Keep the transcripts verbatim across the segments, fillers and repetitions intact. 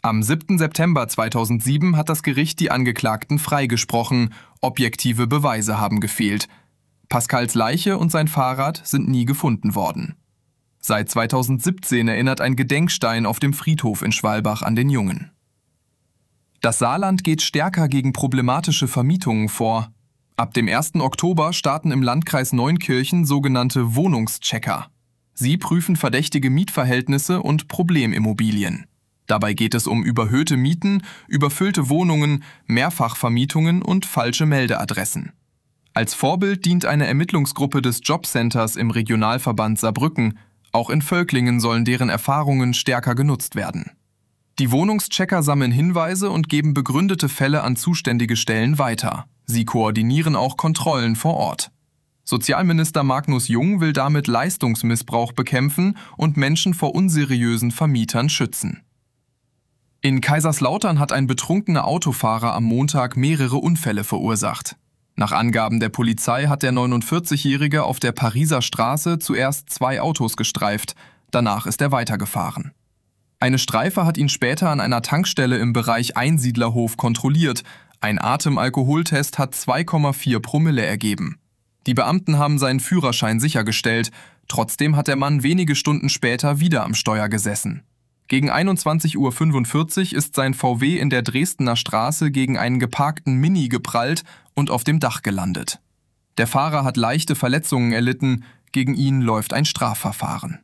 Am siebten September zweitausendsieben hat das Gericht die Angeklagten freigesprochen. Objektive Beweise haben gefehlt. Pascals Leiche und sein Fahrrad sind nie gefunden worden. Seit zweitausendsiebzehn erinnert ein Gedenkstein auf dem Friedhof in Schwalbach an den Jungen. Das Saarland geht stärker gegen problematische Vermietungen vor. Ab dem ersten Oktober starten im Landkreis Neunkirchen sogenannte Wohnungschecker. Sie prüfen verdächtige Mietverhältnisse und Problemimmobilien. Dabei geht es um überhöhte Mieten, überfüllte Wohnungen, Mehrfachvermietungen und falsche Meldeadressen. Als Vorbild dient eine Ermittlungsgruppe des Jobcenters im Regionalverband Saarbrücken. Auch in Völklingen sollen deren Erfahrungen stärker genutzt werden. Die Wohnungschecker sammeln Hinweise und geben begründete Fälle an zuständige Stellen weiter. Sie koordinieren auch Kontrollen vor Ort. Sozialminister Magnus Jung will damit Leistungsmissbrauch bekämpfen und Menschen vor unseriösen Vermietern schützen. In Kaiserslautern hat ein betrunkener Autofahrer am Montag mehrere Unfälle verursacht. Nach Angaben der Polizei hat der neunundvierzigjährige auf der Pariser Straße zuerst zwei Autos gestreift, danach ist er weitergefahren. Eine Streife hat ihn später an einer Tankstelle im Bereich Einsiedlerhof kontrolliert. Ein Atemalkoholtest hat zwei Komma vier Promille ergeben. Die Beamten haben seinen Führerschein sichergestellt, trotzdem hat der Mann wenige Stunden später wieder am Steuer gesessen. Gegen einundzwanzig Uhr fünfundvierzig ist sein V W in der Dresdner Straße gegen einen geparkten Mini geprallt und auf dem Dach gelandet. Der Fahrer hat leichte Verletzungen erlitten, gegen ihn läuft ein Strafverfahren.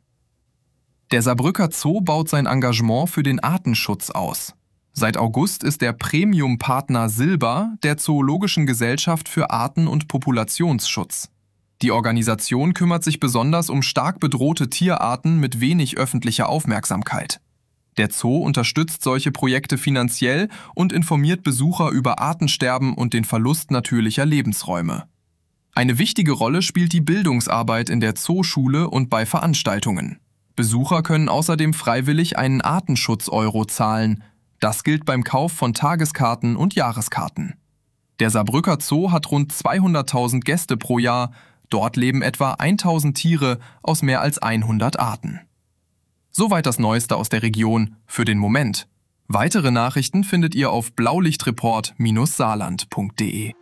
Der Saarbrücker Zoo baut sein Engagement für den Artenschutz aus. Seit August ist er Premium-Partner Silber der Zoologischen Gesellschaft für Arten- und Populationsschutz. Die Organisation kümmert sich besonders um stark bedrohte Tierarten mit wenig öffentlicher Aufmerksamkeit. Der Zoo unterstützt solche Projekte finanziell und informiert Besucher über Artensterben und den Verlust natürlicher Lebensräume. Eine wichtige Rolle spielt die Bildungsarbeit in der Zooschule und bei Veranstaltungen. Besucher können außerdem freiwillig einen Artenschutz-Euro zahlen. Das gilt beim Kauf von Tageskarten und Jahreskarten. Der Saarbrücker Zoo hat rund zweihunderttausend Gäste pro Jahr. Dort leben etwa tausend Tiere aus mehr als hundert Arten. Soweit das Neueste aus der Region für den Moment. Weitere Nachrichten findet ihr auf blaulichtreport Bindestrich saarland Punkt de.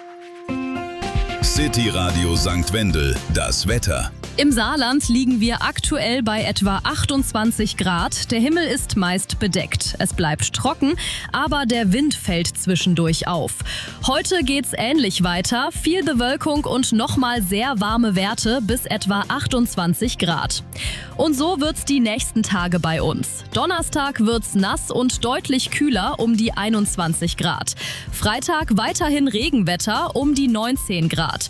City Radio Sankt Wendel, das Wetter. Im Saarland liegen wir aktuell bei etwa achtundzwanzig Grad. Der Himmel ist meist bedeckt. Es bleibt trocken, aber der Wind fällt zwischendurch auf. Heute geht's ähnlich weiter. Viel Bewölkung und nochmal sehr warme Werte bis etwa achtundzwanzig Grad. Und so wird's die nächsten Tage bei uns. Donnerstag wird's nass und deutlich kühler um die einundzwanzig Grad. Freitag weiterhin Regenwetter um die neunzehn Grad.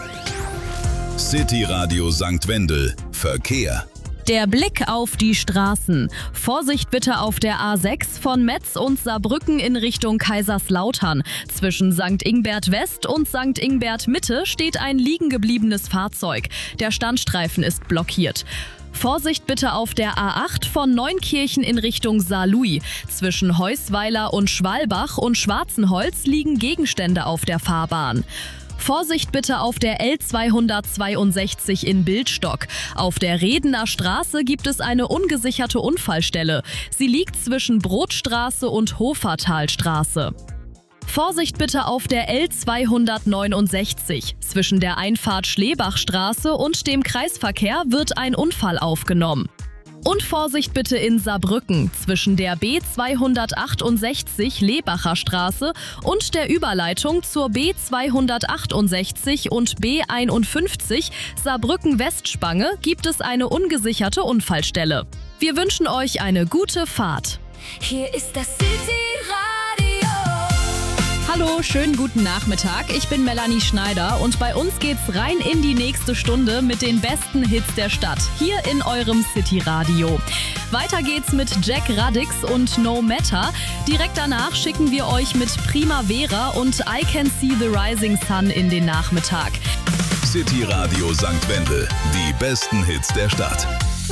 City Radio Sankt Wendel. Verkehr. Der Blick auf die Straßen. Vorsicht bitte auf der A sechs von Metz und Saarbrücken in Richtung Kaiserslautern. Zwischen Sankt Ingbert West und Sankt Ingbert Mitte steht ein liegen gebliebenes Fahrzeug. Der Standstreifen ist blockiert. Vorsicht bitte auf der A acht von Neunkirchen in Richtung Saarlouis. Zwischen Heusweiler und Schwalbach und Schwarzenholz liegen Gegenstände auf der Fahrbahn. Vorsicht bitte auf der L zweihundertzweiundsechzig in Bildstock. Auf der Redener Straße gibt es eine ungesicherte Unfallstelle. Sie liegt zwischen Brotstraße und Hofertalstraße. Vorsicht bitte auf der L zweihundertneunundsechzig. Zwischen der Einfahrt Schlebachstraße und dem Kreisverkehr wird ein Unfall aufgenommen. Und Vorsicht bitte in Saarbrücken zwischen der B zweihundertachtundsechzig Lebacher Straße und der Überleitung zur B zweihundertachtundsechzig und B einundfünfzig Saarbrücken-Westspange gibt es eine ungesicherte Unfallstelle. Wir wünschen euch eine gute Fahrt. Hier ist das City Radio. Hallo, schönen guten Nachmittag. Ich bin Melanie Schneider und bei uns geht's rein in die nächste Stunde mit den besten Hits der Stadt, hier in eurem City Radio. Weiter geht's mit Jack Radix und No Matter. Direkt danach schicken wir euch mit Primavera und I Can See the Rising Sun in den Nachmittag. City Radio Sankt Wendel, die besten Hits der Stadt.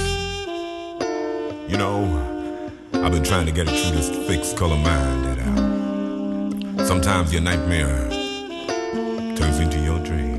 You know, I've been trying to get it through this fixed color mind that I... Sometimes your nightmare turns into your dream.